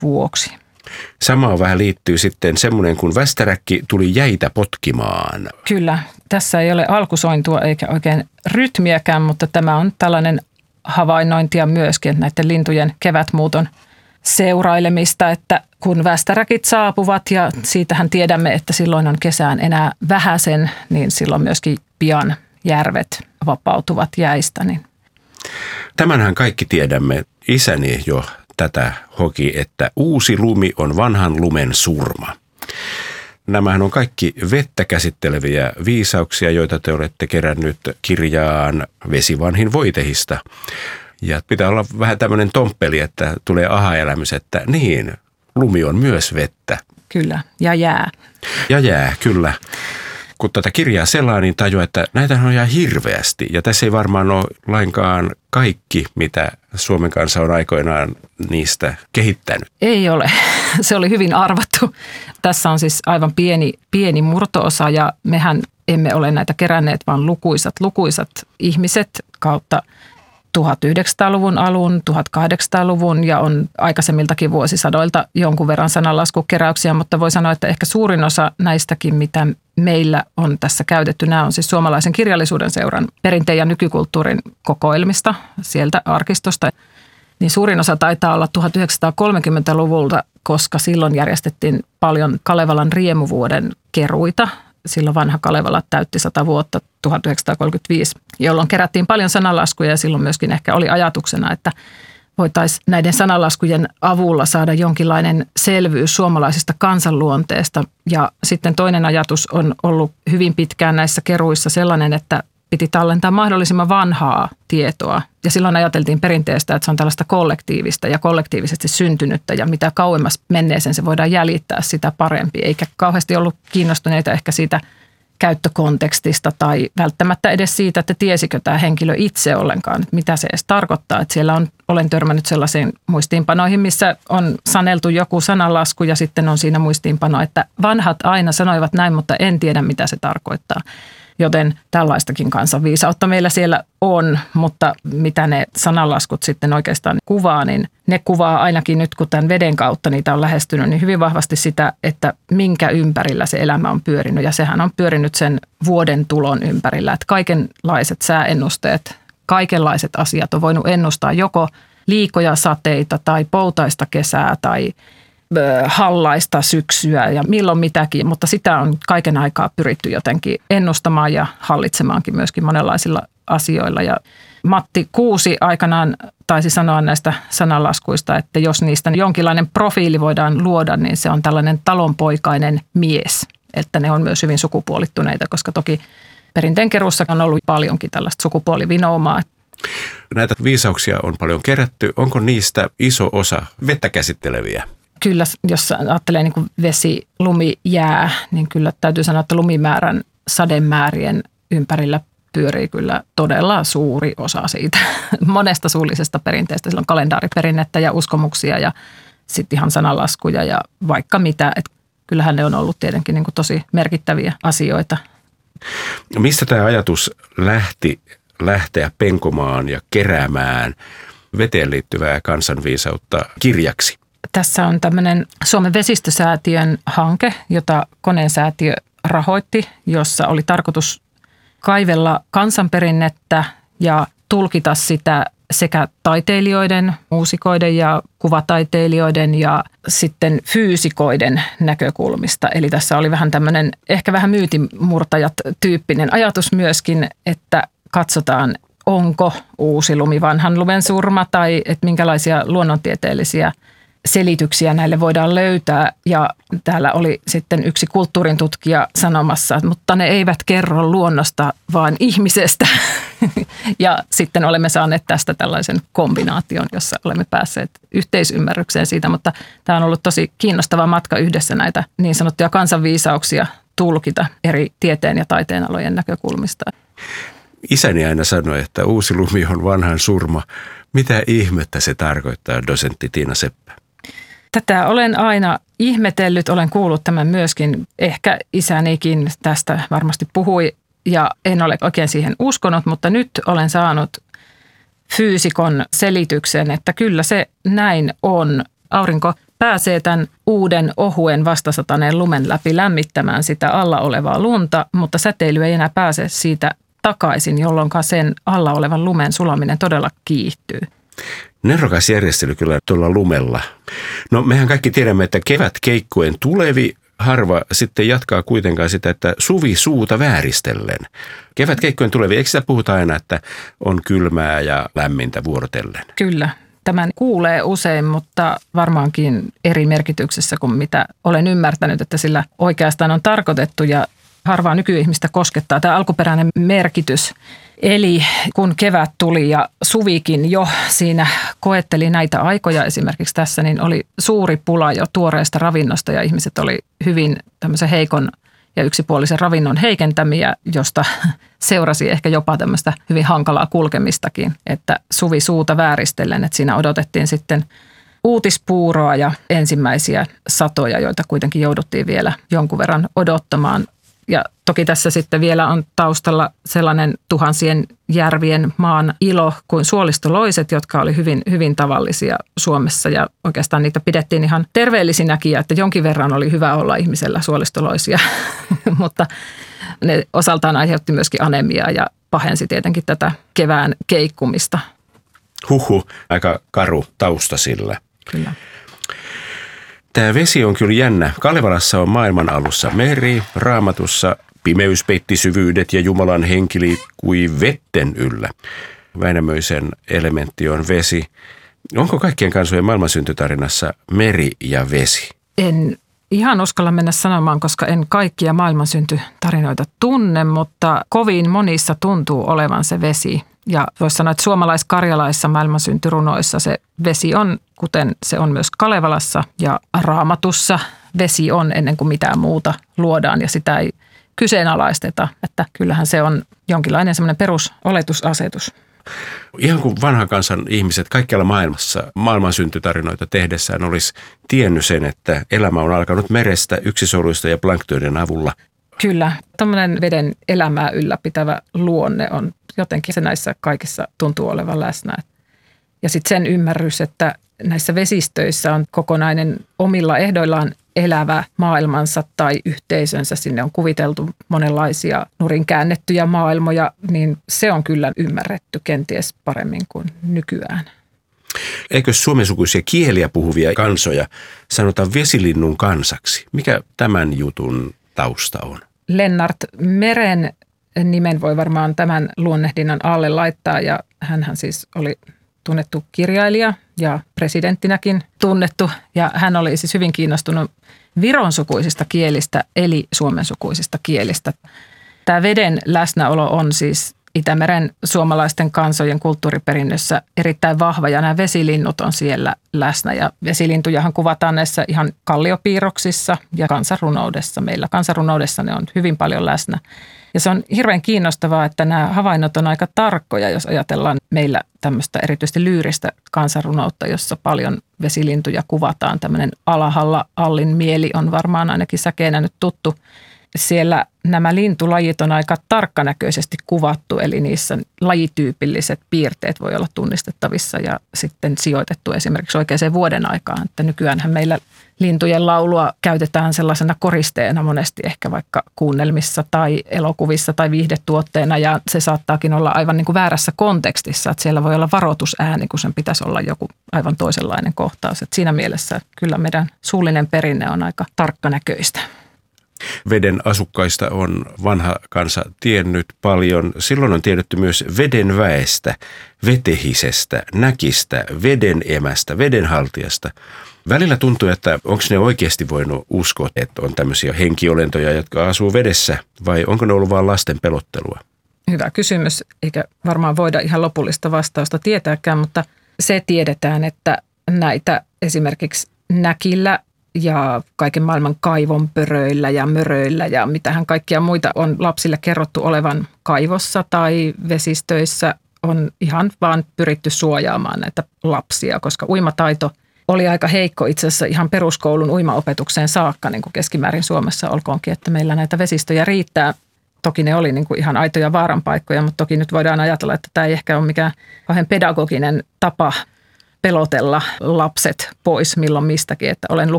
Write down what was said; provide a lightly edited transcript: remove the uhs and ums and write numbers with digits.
vuoksi. Samaan vähän liittyy sitten semmoinen, kun västäräkki tuli jäitä potkimaan. Kyllä, tässä ei ole alkusointua eikä oikein rytmiäkään, mutta tämä on tällainen havainnointia myöskin näiden lintujen kevätmuuton seurailemista, että kun västäräkit saapuvat ja siitähän tiedämme, että silloin on kesään enää vähäsen, niin silloin myöskin pian järvet vapautuvat jäistä. Tämänhän kaikki tiedämme. Isäni jo tätä hoki, että uusi lumi on vanhan lumen surma. Nämähän on kaikki vettä käsitteleviä viisauksia, joita te olette kerännyt kirjaan Vesivanhin voitehista. Ja pitää olla vähän tämmöinen tomppeli, että tulee aha-elämys, että niin, lumi on myös vettä. Kyllä, ja jää. Ja jää, kyllä. Kun tätä kirjaa selaa, niin tajuaa, että näitä on ihan hirveästi. Ja tässä ei varmaan ole lainkaan kaikki, mitä Suomen kansa on aikoinaan niistä kehittänyt. Ei ole. Se oli hyvin arvattu. Tässä on siis aivan pieni murto-osa ja mehän emme ole näitä keränneet, vaan lukuisat ihmiset kautta 1900-luvun alun, 1800-luvun ja on aikaisemmiltakin vuosisadoilta jonkun verran sananlaskukeräyksiä, mutta voi sanoa, että ehkä suurin osa näistäkin, mitä meillä on tässä käytetty, nämä on siis Suomalaisen kirjallisuuden seuran perinteen ja nykykulttuurin kokoelmista sieltä arkistosta. Niin suurin osa taitaa olla 1930-luvulta, koska silloin järjestettiin paljon Kalevalan riemuvuoden keruita. Silloin vanha Kalevala täytti 100 vuotta 1935, jolloin kerättiin paljon sananlaskuja ja silloin myöskin ehkä oli ajatuksena, että voitaisiin näiden sananlaskujen avulla saada jonkinlainen selvyys suomalaisesta kansanluonteesta. Ja sitten toinen ajatus on ollut hyvin pitkään näissä keruissa sellainen, että piti tallentaa mahdollisimman vanhaa tietoa. Ja silloin ajateltiin perinteestä, että se on tällaista kollektiivista ja kollektiivisesti syntynyttä ja mitä kauemmas menneeseen se voidaan jäljittää, sitä parempi. Eikä kauheasti ollut kiinnostuneita ehkä siitä käyttökontekstista tai välttämättä edes siitä, että tiesikö tämä henkilö itse ollenkaan, että mitä se edes tarkoittaa. Että siellä olen törmännyt sellaisiin muistiinpanoihin, missä on saneltu joku sananlasku ja sitten on siinä muistiinpano, että vanhat aina sanoivat näin, mutta en tiedä mitä se tarkoittaa. Joten tällaistakin kansanviisautta meillä siellä on, mutta mitä ne sananlaskut sitten oikeastaan kuvaa, niin ne kuvaa ainakin nyt, kun tämän veden kautta niitä on lähestynyt, niin hyvin vahvasti sitä, että minkä ympärillä se elämä on pyörinyt. Ja sehän on pyörinyt sen vuoden tulon ympärillä, että kaikenlaiset sääennusteet, kaikenlaiset asiat on voinut ennustaa joko liikoja sateita tai poutaista kesää tai hallaista syksyä ja milloin mitäkin, mutta sitä on kaiken aikaa pyritty jotenkin ennustamaan ja hallitsemaankin myöskin monenlaisilla asioilla. Ja Matti Kuusi aikanaan taisi sanoa näistä sananlaskuista, että jos niistä jonkinlainen profiili voidaan luoda, niin se on tällainen talonpoikainen mies, että ne on myös hyvin sukupuolittuneita, koska toki perinteenkeruussa on ollut paljonkin tällaista sukupuolivinoumaa. Näitä viisauksia on paljon kerätty. Onko niistä iso osa vettä käsitteleviä? Kyllä, jos ajattelee niin kuin vesi, lumi, jää, niin kyllä täytyy sanoa, että lumimäärän sademäärien ympärillä pyörii kyllä todella suuri osa siitä monesta suullisesta perinteestä. Sillä on kalendaariperinnettä ja uskomuksia ja sitten ihan sananlaskuja ja vaikka mitä. Et kyllähän ne on ollut tietenkin niin kuin tosi merkittäviä asioita. Mistä tämä ajatus lähteä penkomaan ja keräämään veteen liittyvää kansanviisautta kirjaksi? Tässä on tämmöinen Suomen vesistösäätiön hanke, jota Koneen-säätiö rahoitti, jossa oli tarkoitus kaivella kansanperinnettä ja tulkita sitä sekä taiteilijoiden, muusikoiden ja kuvataiteilijoiden ja sitten fyysikoiden näkökulmista. Eli tässä oli vähän tämmöinen, ehkä vähän myytinmurtajat tyyppinen ajatus myöskin, että katsotaan, onko uusi lumi vanhan lumen surma tai että minkälaisia luonnontieteellisiä selityksiä näille voidaan löytää. Ja täällä oli sitten yksi kulttuurin tutkija sanomassa, mutta ne eivät kerro luonnosta, vaan ihmisestä. Ja sitten olemme saaneet tästä tällaisen kombinaation, jossa olemme päässeet yhteisymmärrykseen siitä. Mutta tämä on ollut tosi kiinnostava matka yhdessä näitä niin sanottuja kansanviisauksia tulkita eri tieteen ja taiteen alojen näkökulmista. Isäni aina sanoi, että uusi lumi on vanhan surma. Mitä ihmettä se tarkoittaa, dosentti Tiina Seppä? Tätä olen aina ihmetellyt, olen kuullut tämän myöskin, ehkä isänikin tästä varmasti puhui ja en ole oikein siihen uskonut, mutta nyt olen saanut fyysikon selityksen, että kyllä se näin on. Aurinko pääsee tämän uuden ohuen vastasataneen lumen läpi lämmittämään sitä alla olevaa lunta, mutta säteily ei enää pääse siitä takaisin, jolloin sen alla olevan lumen sulaminen todella kiihtyy. Nerokas järjestely kyllä tuolla lumella. No mehän kaikki tiedämme, että kevätkeikkuen tulevi harva sitten jatkaa kuitenkaan sitä, että suvi suuta vääristellen. Kevätkeikkojen tulevi, eikö sitä puhuta aina, että on kylmää ja lämmintä vuorotellen? Kyllä. Tämän kuulee usein, mutta varmaankin eri merkityksessä kuin mitä olen ymmärtänyt, että sillä oikeastaan on tarkoitettu ja harvaa nykyihmistä koskettaa tämä alkuperäinen merkitys. Eli kun kevät tuli ja suvikin jo siinä koetteli näitä aikoja esimerkiksi tässä, niin oli suuri pula jo tuoreesta ravinnosta ja ihmiset oli hyvin tämmöisen heikon ja yksipuolisen ravinnon heikentämiä, josta seurasi ehkä jopa tämmöistä hyvin hankalaa kulkemistakin, että suvi suuta vääristellen, että siinä odotettiin sitten uutispuuroa ja ensimmäisiä satoja, joita kuitenkin jouduttiin vielä jonkun verran odottamaan. Ja toki tässä sitten vielä on taustalla sellainen tuhansien järvien maan ilo kuin suolistoloiset, jotka oli hyvin, hyvin tavallisia Suomessa. Ja oikeastaan niitä pidettiin ihan terveellisinäkin, että jonkin verran oli hyvä olla ihmisellä suolistoloisia, mutta ne osaltaan aiheutti myöskin anemiaa ja pahensi tietenkin tätä kevään keikkumista. Aika karu tausta sillä. Kyllä. Tämä vesi on kyllä jännä. Kalevalassa on maailman alussa meri, Raamatussa pimeys peitti syvyydet ja Jumalan henki liikkui vetten yllä. Väinämöisen elementti on vesi. Onko kaikkien kansojen maailmansyntytarinassa meri ja vesi? En ihan uskalla mennä sanomaan, koska en kaikkia maailmansyntytarinoita tunne, mutta kovin monissa tuntuu olevan se vesi. Ja voisi sanoa, että suomalais-karjalaissa maailmansyntyrunoissa se vesi on, kuten se on myös Kalevalassa ja Raamatussa. Vesi on ennen kuin mitään muuta luodaan ja sitä ei kyseenalaisteta, että kyllähän se on jonkinlainen semmoinen perusoletusasetus. Ihan kuin vanhan kansan ihmiset kaikkialla maailmassa maailmansyntytarinoita tehdessään olisi tiennyt sen, että elämä on alkanut merestä, yksisoluista ja planktoiden avulla. Kyllä, tämmöinen veden elämää ylläpitävä luonne on jotenkin se näissä kaikissa tuntuu olevan läsnä. Ja sitten sen ymmärrys, että näissä vesistöissä on kokonainen omilla ehdoillaan elävä maailmansa tai yhteisönsä. Sinne on kuviteltu monenlaisia nurin käännettyjä maailmoja, niin se on kyllä ymmärretty kenties paremmin kuin nykyään. Eikö suomensukuisia kieliä puhuvia kansoja sanota vesilinnun kansaksi? Mikä tämän jutun tausta on? Lennart Meren nimen voi varmaan tämän luonnehdinnan alle laittaa ja hänhän siis oli tunnettu kirjailija ja presidenttinäkin tunnettu ja hän oli siis hyvin kiinnostunut vironsukuisista kielistä eli suomensukuisista kielistä. Tämä veden läsnäolo on siis Itämeren suomalaisten kansojen kulttuuriperinnössä erittäin vahva ja nämä vesilinnut on siellä läsnä ja vesilintujahan kuvataan näissä ihan kalliopiirroksissa ja kansanrunoudessa. Meillä kansanrunoudessa ne on hyvin paljon läsnä. Ja se on hirveän kiinnostavaa, että nämä havainnot on aika tarkkoja, jos ajatellaan meillä tämmöistä erityisesti lyyristä kansanrunoutta, jossa paljon vesilintuja kuvataan. Tämmöinen Alahalla Allin mieli on varmaan ainakin säkeenä nyt tuttu. Siellä nämä lintulajit on aika tarkkanäköisesti kuvattu, eli niissä lajityypilliset piirteet voi olla tunnistettavissa ja sitten sijoitettu esimerkiksi oikeaan vuoden aikaan. Että nykyäänhän meillä lintujen laulua käytetään sellaisena koristeena monesti ehkä vaikka kuunnelmissa tai elokuvissa tai viihdetuotteena ja se saattaakin olla aivan niin kuin väärässä kontekstissa, että siellä voi olla varoitusääni, kun sen pitäisi olla joku aivan toisenlainen kohtaus. Että siinä mielessä kyllä meidän suullinen perinne on aika tarkkanäköistä. Veden asukkaista on vanha kansa tiennyt paljon. Silloin on tiedetty myös veden väestä, vetehisestä, näkistä, veden emästä, vedenhaltijasta. Välillä tuntuu, että onko ne oikeasti voinut uskoa, että on tämmöisiä henkiolentoja, jotka asuu vedessä, vai onko ne ollut vain lasten pelottelua? Hyvä kysymys, eikä varmaan voida ihan lopullista vastausta tietääkään, mutta se tiedetään, että näitä esimerkiksi näkillä ja kaiken maailman kaivonpöröillä ja möröillä ja mitähän kaikkia muita on lapsille kerrottu olevan kaivossa tai vesistöissä, on ihan vaan pyritty suojaamaan näitä lapsia, koska uimataito oli aika heikko itse asiassa ihan peruskoulun uimaopetukseen saakka, niin kuin keskimäärin Suomessa olkoonkin, että meillä näitä vesistöjä riittää. Toki ne oli niin kuin ihan aitoja vaaranpaikkoja, mutta toki nyt voidaan ajatella, että tämä ei ehkä ole mikään kauhean pedagoginen tapa pelotella lapset pois milloin mistäkin, että olen